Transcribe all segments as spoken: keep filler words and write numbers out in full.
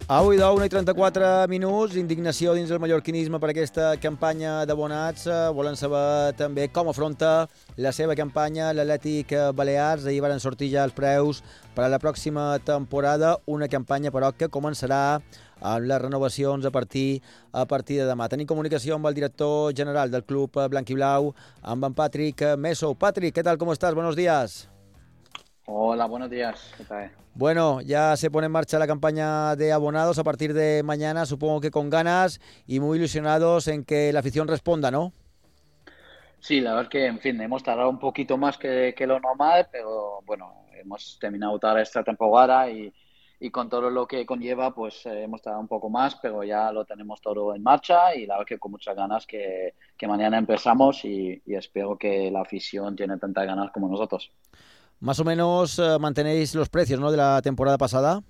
Avui de una i trenta-quatre minuts, indignació dins el mallorquinisme per aquesta campanya d'abonats. Volen saber també com afronta la seva campanya l'Atlètic Balears. Ahir van sortir ja els preus per a la pròxima temporada, una campanya però que començarà amb les renovacions a partir a partir de demà. Tenim comunicació amb el director general del club blanquiblau, amb en Patrick Meso. Patrick, ¿qué tal? ¿Cómo estás? Buenos días. Hola, buenos días. ¿Qué tal? Bueno, ya se pone en marcha la campaña de abonados a partir de mañana, supongo que con ganas y muy ilusionados en que la afición responda, ¿no? Sí, la verdad es que, en fin, hemos tardado un poquito más que, que lo normal, pero bueno, hemos terminado tarde esta temporada y, y con todo lo que conlleva, pues eh, hemos tardado un poco más, pero ya lo tenemos todo en marcha y la verdad que con muchas ganas que, que mañana empezamos y, y espero que la afición tiene tantas ganas como nosotros. Más o menos eh, mantenéis los precios, ¿no?, de la temporada pasada.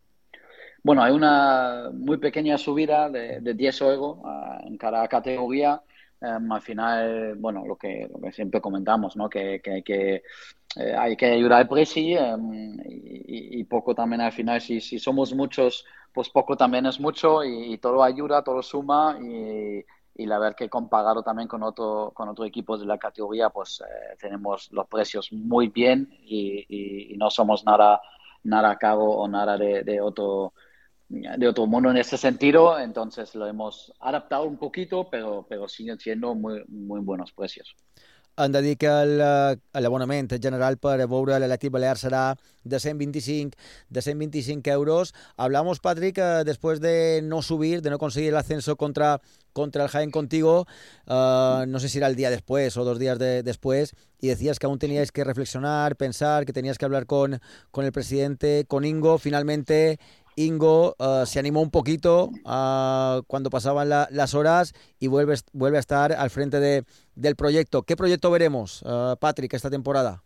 Bueno, hay una muy pequeña subida de, de diez euros uh, en cada categoría. Um, al final, bueno, lo que, lo que siempre comentamos, ¿no? Que, que, que eh, hay que ayudar al presi um, y, y poco también al final. Si, si somos muchos, pues poco también es mucho y, y todo ayuda, todo suma y, y la verdad que comparado también con otro, con otros equipos de la categoría, pues eh, tenemos los precios muy bien y, y, y no somos nada, nada caro o nada de, de otro de otro mundo en ese sentido, entonces lo hemos adaptado un poquito, pero, pero siguen siendo muy, muy buenos precios. Han de dir que el- l'abonament general per veure l'Atlètic Balear serà de cent vint-i-cinc, de cent vint-i-cinc euros. Hablamos, Patrick, eh, después de no subir, de no conseguir el ascenso contra, contra el Jaén Contigo, uh, no sé si era el día después o dos días de, después, y decías que aún teníais que reflexionar, pensar, que tenías que hablar con, con el presidente, con Ingo. Finalmente, Ingo uh, se animó un poquito uh, cuando pasaban la, las horas y vuelve, vuelve a estar al frente de, del proyecto. ¿Qué proyecto veremos, uh, Patrick, esta temporada?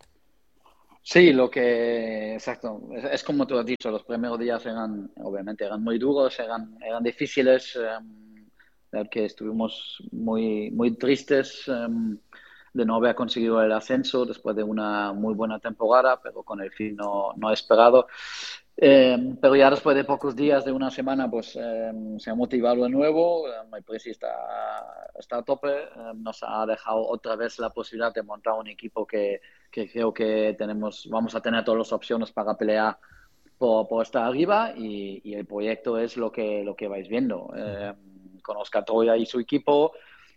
Sí, lo que, exacto, es, es como tú has dicho, los primeros días eran, obviamente, eran muy duros, eran, eran difíciles, um, que estuvimos muy, muy tristes um, de no haber conseguido el ascenso después de una muy buena temporada, pero con el fin no, no esperado. Eh, pero ya después de pocos días, de una semana, pues eh, se ha motivado de nuevo. Eh, el Presi está, está a tope. Eh, nos ha dejado otra vez la posibilidad de montar un equipo que, que creo que tenemos, vamos a tener todas las opciones para pelear por, por estar arriba y, y el proyecto es lo que, lo que vais viendo. Eh, con Oscar Troya y su equipo.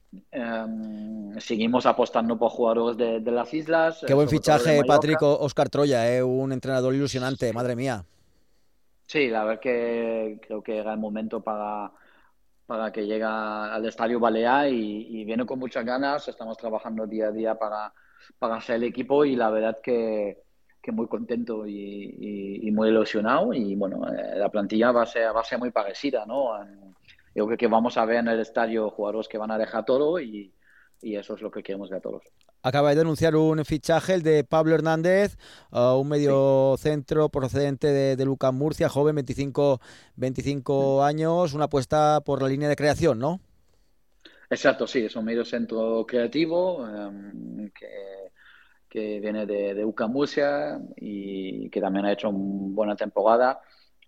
Um, seguimos apostando por jugadores de, de las islas, Qué eh, buen sobre todo de fichaje, Patrick Mallorca. Oscar Troya, eh, un entrenador ilusionante, Sí, madre mía. sí, la verdad que creo que era el momento para, para que llegue al Estadio Balear y, y viene con muchas ganas. Estamos trabajando día a día para, para hacer el equipo y la verdad que, que muy contento y, y, y muy ilusionado. Y bueno, eh, la plantilla va a ser, va a ser muy parecida, ¿no? En- Yo creo que vamos a ver en el estadio jugadores que van a dejar todo y, y eso es lo que queremos ver a todos. Acaba de anunciar un fichaje, el de Pablo Hernández, uh, un Sí. medio centro procedente de, de Lucas Murcia, joven, veinticinco, veinticinco años, una apuesta por la línea de creación, ¿no? Exacto, sí, es un medio centro creativo eh, que, que viene de, de U C A M Murcia y que también ha hecho una buena temporada.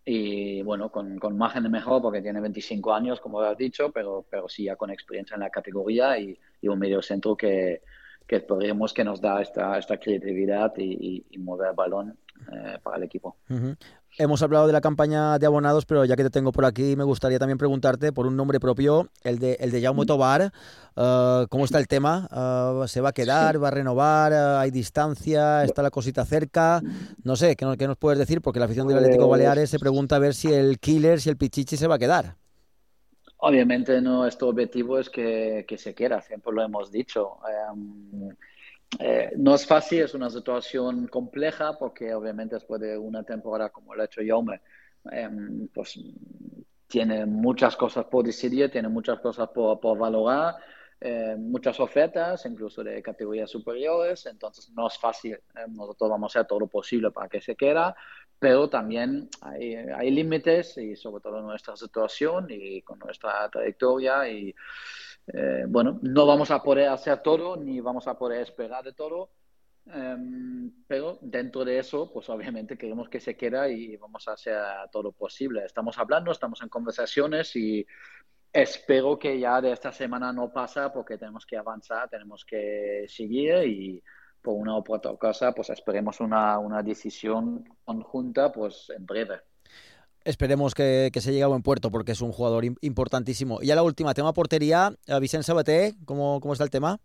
Y bueno, con, con margen de mejor porque tiene veinticinco años, como has dicho, pero, pero sí ya con experiencia en la categoría y, y un medio centro que, que esperemos que nos da esta, esta creatividad y, y, y mover el balón eh, para el equipo. Uh-huh. Hemos hablado de la campaña de abonados, pero ya que te tengo por aquí, me gustaría también preguntarte por un nombre propio, el de, el de Jaume Tobar. Uh, ¿Cómo está el tema? Uh, ¿Se va a quedar? Sí. ¿Va a renovar? Uh, ¿Hay distancia? ¿Está la cosita cerca? No sé, ¿qué, no- qué nos puedes decir? Porque la afición del Atlético Baleares se Pues pregunta a ver si el Killer, si el Pichichi se va a quedar. obviamente nuestro objetivo es que, que se quiera, siempre lo hemos dicho. Eh, eh, no es fácil, es una situación compleja porque obviamente después de una temporada como lo ha hecho Jaume, eh, pues tiene muchas cosas por decidir, tiene muchas cosas por, por valorar, eh, muchas ofertas, incluso de categorías superiores, entonces no es fácil. Eh, nosotros vamos a hacer todo lo posible para que se quede, pero también hay, hay límites y sobre todo en nuestra situación y con nuestra trayectoria y eh, bueno, no vamos a poder hacer todo ni vamos a poder esperar de todo, Um, pero dentro de eso, pues obviamente queremos que se quede y vamos a hacer todo lo posible. Estamos hablando, estamos en conversaciones y espero que ya de esta semana no pasa porque tenemos que avanzar, tenemos que seguir y por una u otra cosa, pues esperemos una, una decisión conjunta pues en breve. Esperemos que, que se llegue a buen puerto porque es un jugador importantísimo. Y a la última, tema portería, Vicent Sabater, ¿cómo, cómo está el tema?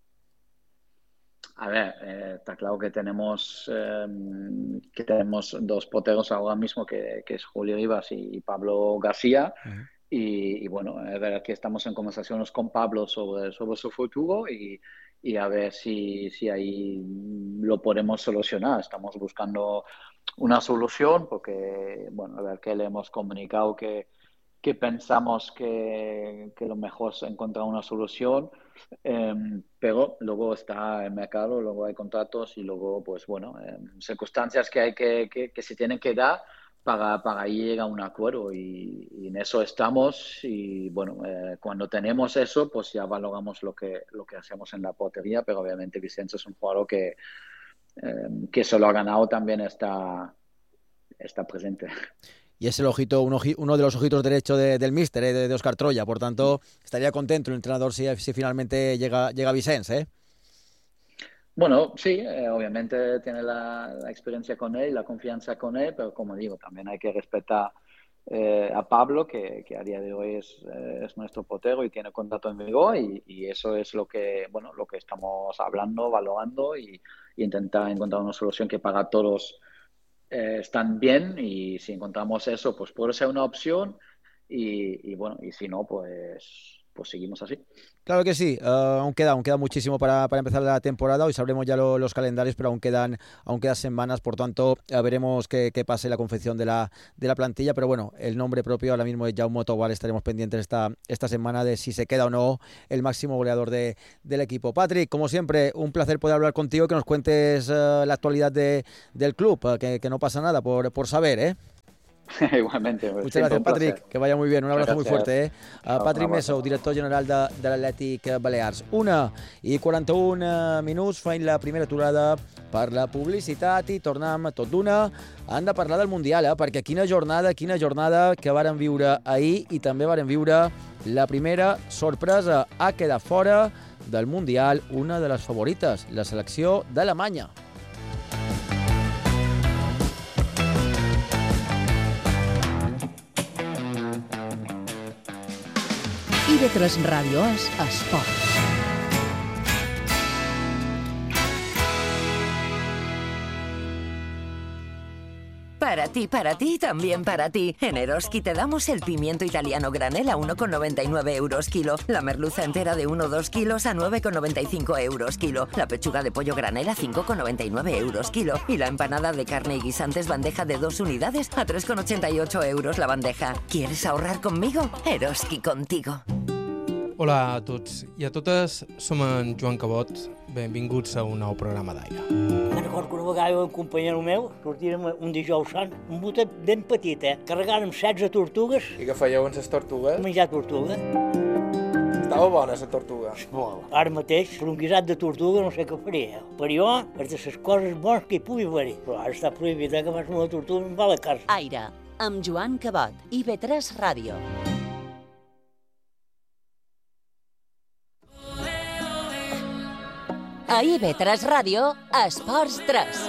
A ver, eh, está claro que tenemos eh, que tenemos dos porteros ahora mismo, que, que es Julio Rivas y, y Pablo García. Uh-huh. Y, y bueno, a ver, aquí estamos en conversaciones con Pablo sobre, sobre su futuro y, y a ver si, si ahí lo podemos solucionar. Estamos buscando una solución porque, bueno, a ver, que le hemos comunicado que, que pensamos que, que lo mejor es encontrar una solución, eh, pero luego está el mercado, luego hay contratos y luego, pues bueno, eh, circunstancias que hay que, que, que se tienen que dar para, para llegar a un acuerdo y, y en eso estamos y bueno, eh, cuando tenemos eso, pues ya valoramos lo que, lo que hacemos en la portería, pero obviamente Vicente es un jugador que, eh, que se lo ha ganado, también está, está presente. Y es el ojito, un oji, uno de los ojitos derechos de, del míster, eh, de, de Óscar Troya. Por tanto, estaría contento el entrenador si, si finalmente llega, llega Vicens, ¿eh? Bueno, sí, eh, obviamente tiene la, la experiencia con él, la confianza con él, pero como digo, también hay que respetar eh, a Pablo, que, que a día de hoy es, eh, es nuestro portero y tiene contrato en vigor y, y eso es lo que, bueno, lo que estamos hablando, valorando y, y intentar encontrar una solución que para todos Eh, están bien y si encontramos eso, pues puede ser una opción y, y bueno, y si no, pues, pues seguimos así. Claro que sí, uh, aún queda, aún queda muchísimo para, para empezar la temporada, hoy sabremos ya lo, los calendarios, pero aún quedan, aún quedan semanas, por tanto uh, veremos qué, qué pase la confección de la, de la plantilla, pero bueno, el nombre propio ahora mismo es Jaume Tobar, estaremos pendientes esta, esta semana de si se queda o no el máximo goleador de, del equipo. Patrick, como siempre, un placer poder hablar contigo y que nos cuentes uh, la actualidad de, del club, uh, que, que no pasa nada por, por saber, ¿eh? Igualmente. Muchas gracias, Patrick. Que vaya muy bien. Un abrazo muy fuerte. Eh? Uh, Patrick Meso, director general de, de l'Atlètic Balears. Una i quaranta-un minuts fent la primera aturada per la publicitat i tornem tot d'una. Han de parlar del Mundial, eh? Perquè quina jornada, quina jornada que varen viure ahir i també varen viure la primera sorpresa. Ha quedat fora del Mundial una de les favorites, la selecció d'Alemanya. I V tres Ràdio és Esport. Para ti, para ti, también para ti. En Eroski te damos el pimiento italiano granel a uno con noventa y nueve euros kilo, la merluza entera de uno a dos kilos a nueve con noventa y cinco euros kilo, la pechuga de pollo granel a cinco con noventa y nueve euros kilo y la empanada de carne y guisantes bandeja de dos unidades a tres con ochenta y ocho euros la bandeja. ¿Quieres ahorrar conmigo? Eroski contigo. Hola a tots i a totes, som en Joan Cabot, benvinguts a un nou programa d'Aire. Me'n recordo que una vegada un companyero meu sortírem un dijous sant, un botet ben petit, eh? Carregàrem setze tortugues. I què fèieu amb les tortugues? Menjar tortuga. Estava bona la tortuga? Molt. Ara mateix, per un guisat de tortuga no sé què faria. Per jo, és de les coses bones que hi pugui haver. Però ara està prohibit, eh, que fas una tortuga i em va a la casa. Aire, amb Joan Cabot, I V tres Ràdio. A I V tres Ràdio, Esports tres.